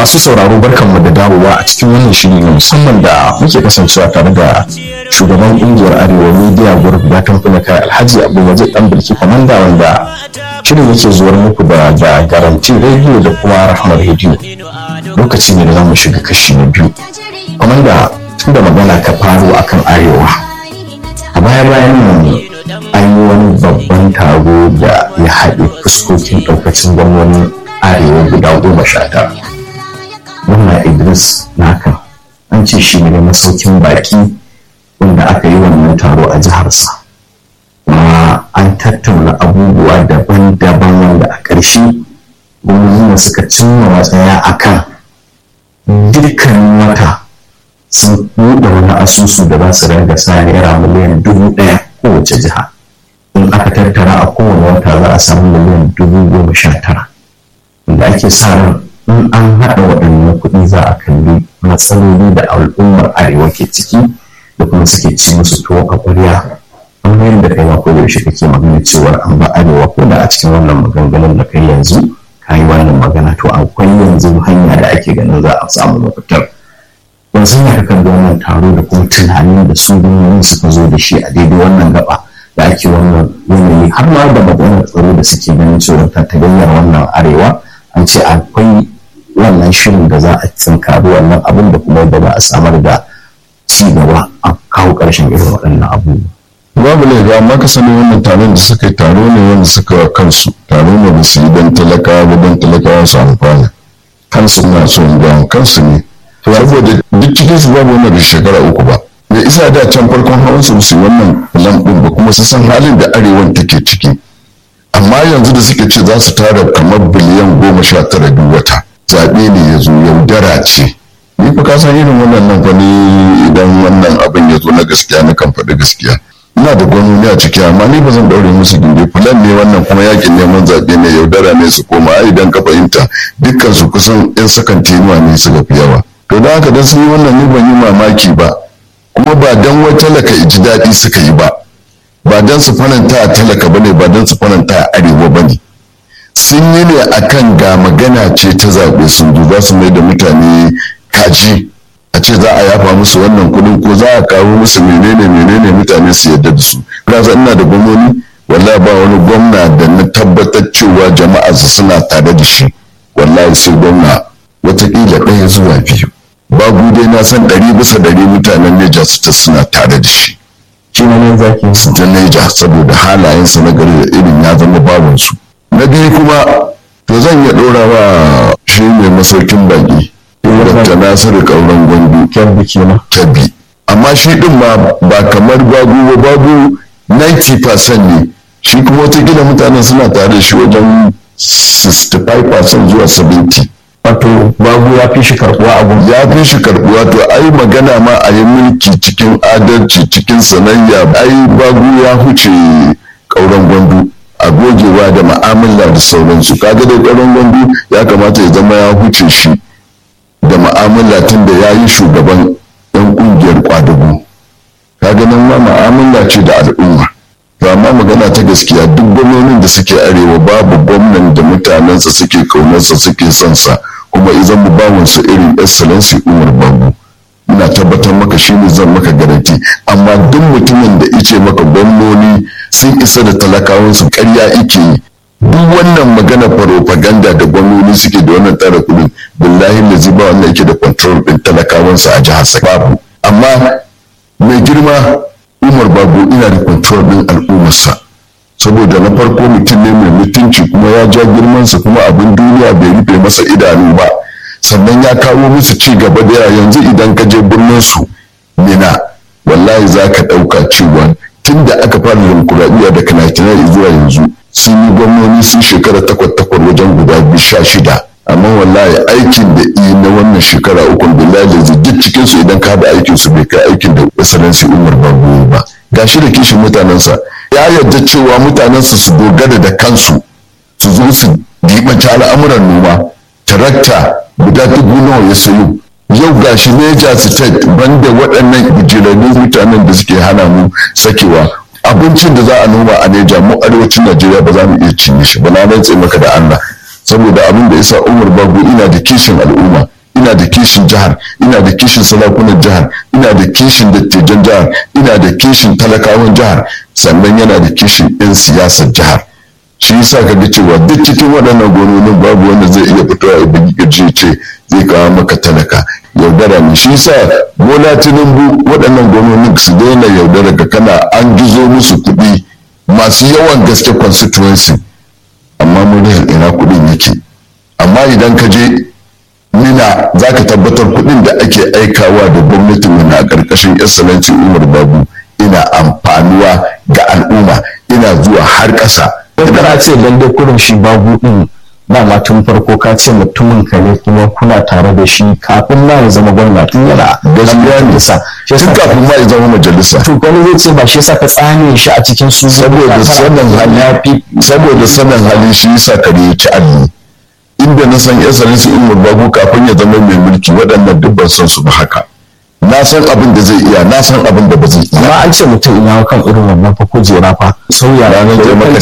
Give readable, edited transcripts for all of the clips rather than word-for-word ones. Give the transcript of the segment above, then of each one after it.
Masu sauraro barkanmu da dawowa a cikin wannan shiri na musamman da muke kasancewa tare da shugaban kungiyar Arewa Media Group da kamfani kai Alhaji Abdulwajid Dan Bilki Komanda, wanda shirin yake zuwar muku da Garanti Radio da kuma Rahmar Radio. Lokaci ne da zamu shiga kashi na biyu. Komanda, tun da magana ka faro akan Arewa, a baya-bayan nan an yi wani babban taro da ya haɗe fuskokin ɗaukacin gwamnonin Arewa guda 19. Wannan Idris naka an ce shi ne masaukin baki wanda aka yi wannan taro a jiharsa, kuma an tattauna abubuwa daban-daban wanda a ƙarshe gwamnati suka cimma matsaya akan dukkanin wata sun buɗe wani asusu da za su ringa sa naira miliyan 1,000 kowace jiha. In aka tattara a kowane wata za a samu miliyan 19,000, wanda ake sa ran in an haɗa waɗannan kuɗi za a kalli matsaloli da al'ummar Arewa ke ciki da kuma suke ci musu tuwo a ƙwarya. Amma yadda kai ma ko yaushe kake magana cewar an ba Arewa, ko da a cikin wannan maganganun da kai yanzu ka yi wannan magana, to akwai yanzu hanya da ake ganin za a samu mafitar. Yanzu ya kakan da wannan taro da kuma tunanin da su gwamnati suka zo da shi a daidai wannan gaba da ake wannan yanayi, har ma da maganar tsaro da suke ganin cewa ta tagayyar wannan Arewa. An ce akwai wannan shirin da za a tsinkari wannan abin da kuma da za a samar da ci gaba a kawo ƙarshen irin waɗannan abubuwa. Babu laifi, amma ka sani wannan taron da suka yi taro ne wanda suka kansu, taro ne da su yi don talakawa ba don talakawa su amfana. Kansu na so in gaya kansu ne. Saboda duk cikin su babu wanda bai shekara 3 ba. Da isa da can farkon hawan su yi wannan lambun ba, kuma su san halin da arewan take ciki. Amma yanzu da suke ce za su tara kamar biliyan 19 duk wata, zaɓe ne ya zo, yaudara ce. Ni fa ka san irin wannan nan fa ni idan wannan abin ya zo na gaskiya na kan faɗi gaskiya. Ina da gwamnati a ciki, amma ni ba zan ɗaure musu gindi. Fulan ne wannan, kuma yakin neman zaɓe ne, yaudara ne su koma. Ai idan ka fahimta dukkan su kusan 'yan sakan tenuwa ne suka fi yawa. To da haka dan sun yi wannan ni ban yi mamaki ba, kuma ba dan wai talaka ji daɗi suka yi ba. Ba don su faranta a talaka ba ne, ba don su faranta a Arewa ba ne. Sun yi ne akan ga magana ce ta zaɓe, sun zo za su mai da mutane kaji a ce za a yafa musu wannan kuɗin ko za a kawo musu menene mutane su yarda da su. Kasa ina da gwamnoni, wallahi ba wani gwamna da na tabbatar cewa jama'a su suna tare da shi, wallahi sai gwamna watakila 1 zuwa 2. Babu dai na san 100% mutanen Niger State suna tare da shi. Shi ne zaki su ta Niger saboda halayensa na gari da irin ya zama babansu. Na biyu kuma to zan iya ɗora wa shi mai masaukin baki Dr. Nasiru Kauran Gwandu Kebbi. Amma shi ɗin ma ba kamar babu 90% ne, shi kuma watakila mutanen suna tare da shi wajen 65% zuwa 70%. Wato babu ya fi shi karbuwa abu, ya fi shi karbuwa. To ai magana ma a yi mulki cikin adalci, cikin sanayya, ai babu ya huce Kauran Gwandu a gogewa da ma'amala da sauransu. Kaga dai Kauran Gwandu ya kamata ya zama ya huce shi da ma'amala tun da ya yi shugaban yan kungiyar kwadago. Kaga nan ma ma'amala ce da al'umma. To amma magana ta gaskiya, duk gwamnonin da suke Arewa babu gwamnan da mutanensa suke kaunarsa suke son sa, kuma idan mu bawon su irin Excellency Umar Bago. Ina tabbatar maka shi ne zan maka garanti. Amma duk mutumin da ice maka gwamnoni sun isa da talakawansu, ƙarya ike yi. Duk wannan magana propaganda da gwamnoni suke da wannan tara kudin, billahi lazi ba wannan yake da control din talakawansu a jihar babu. Amma mai girma Umar Bago ina da control din al'ummarsa, saboda na farko mutum ne mai mutunci, kuma ya ja girmansa, kuma abin duniya bai rufe masa idanu ba. Sannan ya kawo musu ci gaba da yanzu idan ka je birnin su Mina, wallahi za ka ɗauka cewa tun da aka fara demokuraɗiyya daga 1999 zuwa yanzu sun yi gwamnoni sun shekara 8 wajen guda 16. Amma wallahi aikin da yi na wannan shekara 3 billahi da duk cikin su idan ka da aikin su bai kai aikin da Excellency Umar Bago ba. Gashi da kishin mutanensa, ya yarda cewa mutanensa su dogara da kansu, su zo su dimanci al'amuran noma. Tarakta guda 1000 nawa ya sayo. Yau gashi Niger State banda waɗannan bijirannun mutanen da suke hana mu sakewa, abincin da za a noma a Niger mu arewacin Najeriya ba za mu iya cinye shi ba, na rantse maka da Allah. saboda abin da yasa Umar Bago ina da kishin al'umma, ina da kishin jihar, ina da kishin sarakunan jihar, ina da kishin dattijan jihar, ina da kishin talakawan jihar, sannan yana da kishin 'yan siyasar jihar. Shi yasa ka ga cewa duk cikin waɗannan gononin babu wanda zai iya fitowa ya bugi kirji ce zai kawo maka talaka. Yaudara ne. Shi yasa Bola Tinubu waɗannan gononin su daina yaudara ka, kana an gizo musu kuɗi masu yawan gaske constituency, amma mun ina kuɗin yake. Amma idan ka je Mina za ka tabbatar kuɗin da ake aikawa da gwamnatin Mina a ƙarƙashin Excellency Umar Bago ina amfanuwa ga al'umma, ina zuwa har ƙasa. Kana ce lalle kurin shi Bago din dama tun farko ka ce mutumin ka ne kuma kuna tare da shi kafin ma ya zama gwamna tun yana gaskiya ne sa tun kafin ma ya zama majalisa. To wani zai ce ba shi yasa ka tsane shi a cikin su saboda sanin hali shi yasa kare ya ci alli. Inda na san Excellency Umar Bago kafin ya zama mai mulki waɗannan duk ban san su ba haka. Na san abin da zai iya, na san abin da ba zai iya. Amma an ce mutum ina kan irin wannan fa kujera fa sauya ranar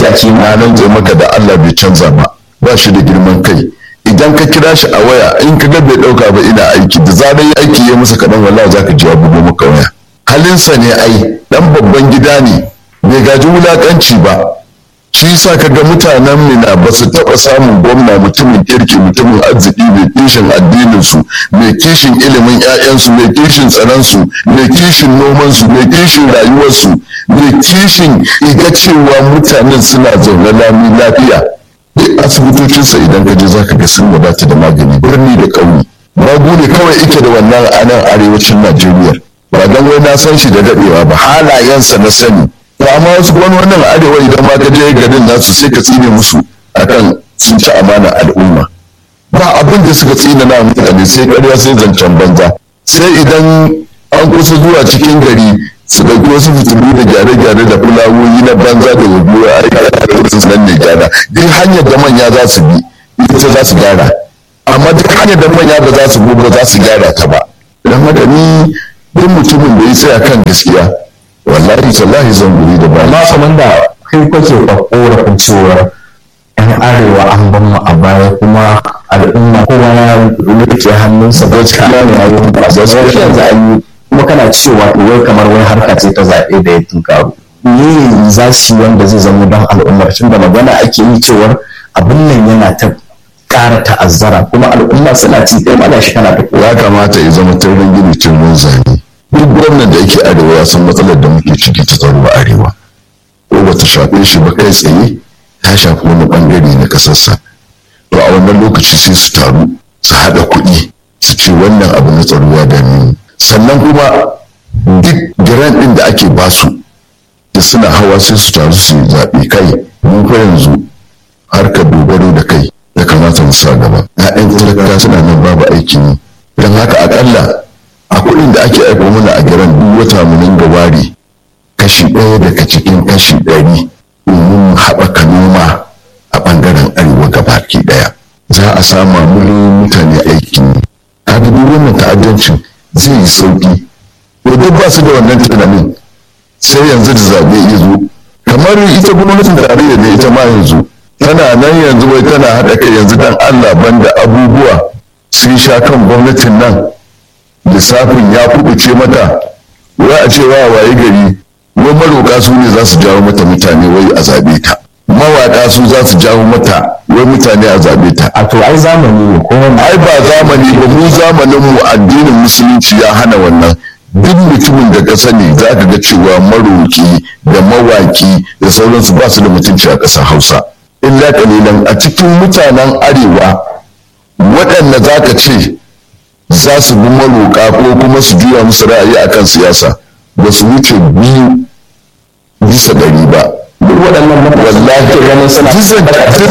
je maka da Allah bai canza ba shi da girman kai. Idan ka kira shi a waya in ka ga bai dauka ba ina aiki, da zarar ya aiki ya masa kaɗan wallahi zaka ji ya bugo maka waya. Halinsa ne ai, dan babban gida ne, bai gaji wulakanci ba. Shi yasa kaga mutanen Mina ba su taɓa samun gwamna mutumin kirki, mutumin arziki, mai kishin addinin su, mai kishin ilimin 'ya'yansu, mai kishin tsaron su, mai kishin noman su, mai kishin rayuwar su, mai kishin iga cewa mutanen suna zaune lami lafiya. Duk asibitocinsa idan ka je za ka ga sun wadata da magani birni da ƙauye. Bago ne kawai ike da wannan a nan arewacin Najeriya. Ba dan wai na san shi da daɗewa ba, halayensa na sani. Amma wasu wannan arewa idan ma ka je garin nasu sai ka tsine musu akan sun ci amana al'umma. Ba abin da suka tsina na mutane sai ƙarya sai zancen banza. Sai idan an kusa zuwa cikin gari su ɗauki wasu fitilu da gyare-gyare da fulawoyi na banza da wabiyo a aika su nan ne gyara. Duk hanyar da manya za su bi ita za su gyara. Amma duk hanyar da manya ba za su bi ba za su gyara ta ba. Don haka ni duk mutumin da ya tsaya kan gaskiya wallahi tallahi zan guri da ba. Amma kamar da kai kake ka korafin cewa yan arewa an ban mu a baya kuma al'umma kowa ya rike hannunsa gaskiya ne a yau ba sai yanzu an yi kuma kana cewa wai kamar wai harka ce ta zaɓe da ya tunkaru. Ni za su yi wanda zai zama don al'ummar tun da magana ake yi cewar abin nan yana ta ƙara ta'azzara kuma al'umma suna ci kai mana shi kana ta ya kamata ya zama taurin gini cin mun zane. Duk gwamnan da yake arewa ya san matsalar da muke ciki ta tsaro a arewa, ko ba ta shafe shi ba kai tsaye ta shafi wani bangare na kasarsa. To a wannan lokaci sai su taru su haɗa kuɗi su ce wannan abu na tsaro ya dame mu. Sannan kuma duk giran ɗin da ake basu da suna hawa sai su taru su zaɓe kai mun fa yanzu harkar dogaro da kai ya kamata mu sa gaba. 'Ya'yan talakawa suna nan babu aikin yi, don haka akalla a kuɗin da ake aiko mana a giran duk wata mu dinga ware kashi 1 daga cikin kashi 100 domin haɓaka noma a ɓangaren arewa gabaki ɗaya. Za a sama miliyoyin mutane aikin yi. Kaga duk wannan ta'addancin zai yi sauƙi. To duk ba su da wannan tunanin sai yanzu da zaɓe ya zo. Kamar ita gwamnatin tarayya ne ita ma yanzu tana nan yanzu wai tana haɗa kai yanzu dan Allah banda abubuwa sun sha kan gwamnatin nan. Lissafin ya kubuce mata wai a ce waye gari wai maroƙa su ne za su jawo mata mutane wai a zaɓe ta, mawaƙa su za su jawo mata wai mutane a zaɓe ta. A to ai zamani ne ko ai ba zamani ba, mu zamanin mu addinin musulunci ya hana wannan. Duk mutumin da ka sani za ka ga cewa maroƙi da mawaƙi da sauransu ba su da mutunci a ƙasar Hausa. Illa kalilan a cikin mutanen arewa waɗanda za ka ce za su bi maroƙa ko kuma su juya musu ra'ayi akan siyasa ba su wuce 2 bisa 100 ba. duk waɗannan wallahi ganin suna dizan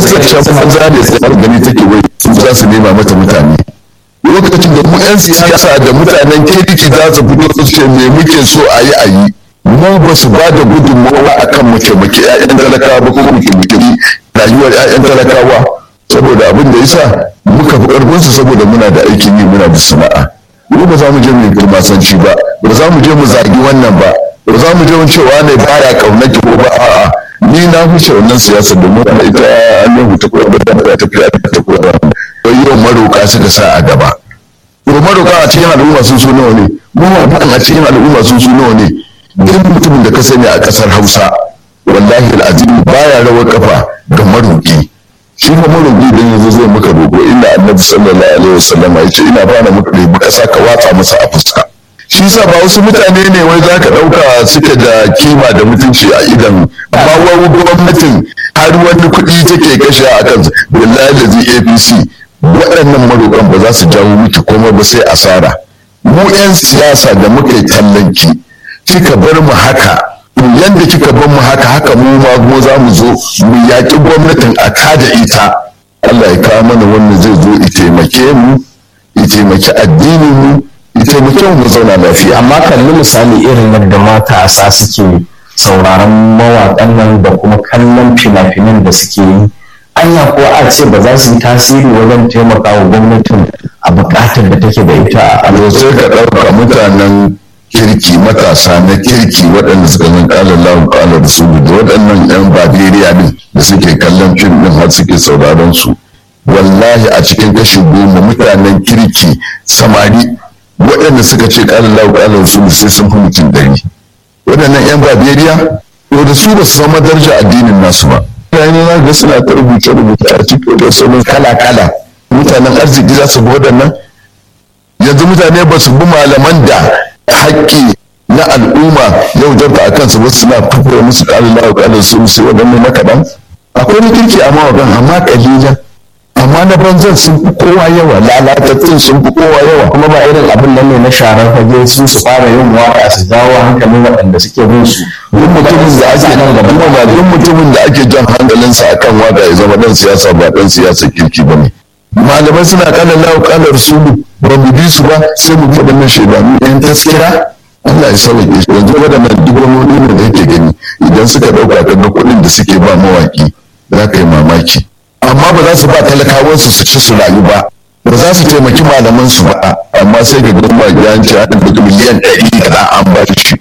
banza ne sai gani take wai su za su nema mata mutane. Lokacin da mu 'yan siyasa da mutanen kirki za su fito su ce me muke so a yi mu ba su ba da gudunmawa akan mu taimaki 'ya'yan talakawa ba ko mu taimaki rayuwar 'ya'yan talakawa, saboda abin da yasa muka fi karfin su saboda muna da aikin yi muna da sana'a. Mu ba za mu je mu girmasanci ba za mu je mu zagi wannan ba za mu je mu cewa ne baya kaunaki ko ba a'a ni na huce wannan siyasa domin ita an rubuta kuɗin da ta fi ta kuɗin yau maroka suka sa a gaba. To maroka a cikin al'umma sun su nawa ne? Mawaƙan a cikin al'umma sun su nawa ne? Duk mutumin da ka sani a ƙasar Hausa wallahi al'azim baya rawar kafa ga maroki. Shi ma maroki dan yanzu zai maka roƙo inda Annabi sallallahu alaihi wasallam ya ce ina bana maka rebu ƙasa ka watsa masa a fuska. Shi yasa ba wasu mutane ne wai za ka ɗauka suke da kima da mutunci a idan amma wani gwamnatin har wani kuɗi take kashe a kan wallahi da APC waɗannan maroƙan ba za su jawo miki komai ba sai asara. Mu 'yan siyasa da muka yi tallanki kika bar mu haka yadda kika bar mu haka mu ma kuma za mu zo mu yaƙi gwamnatin a kada ita. Allah ya kawo mana wannan zai zo ya taimake mu ya taimaki addinin mu ya taimake mu zauna lafiya. Amma kalli misali irin yadda matasa suke sauraron mawaƙan nan da kuma kallon fina-finan da suke yi, anya ko a ce ba za su yi tasiri wajen taimaka wa gwamnatin a buƙatar da take da ita a sai ka ɗauka mutanen kirki matasa na kirki waɗanda suka zan ƙalar lahu ƙalar da su da waɗannan 'yan Baberiya din da suke kallon fim ɗin har suke sauraron su wallahi a cikin kashi 10 mutanen kirki samari waɗanda suka ce ƙalar lahu ƙalar da su sai sun fi mutum 100. Waɗannan 'yan Baberiya to da su ba su zama daraja addinin nasu ba. Mutane na ga suna ta rubuce a cikin da sauran kala mutanen arziki za su bi waɗannan. Yanzu mutane ba su bi malaman da haƙƙi na al'umma yau jarta a kansu ba suna fufura musu ƙarin lawa ƙarin su waɗannan makaɗan. Akwai na kirki a mawaƙan amma ƙalilan. Amma na banzan sun fi kowa yawa lalatattun sun fi kowa yawa. Kuma ba irin abin nan ne na sharar fage su fara yin waƙa su jawo hankalin waɗanda suke bin su. Duk mutumin da ake jan hankalinsa akan waƙa ya zama ɗan siyasa ba ɗan siyasa kirki ba ne. Malamai suna ƙalar lawa ƙalar su ba mu bi su ba sai mu bi waɗannan shaidanu 'yan taskira. Allah ya sauke shi yanzu waɗannan diplomomi ne da yake gani idan suka ɗauka kaga kuɗin da suke ba mawaƙi za ka yi mamaki. Amma ba za su ba talakawansu su ci su rayu ba za su taimaki malaman su ba amma sai ga gaba ya ce haɗin da miliyan 100 da an ba shi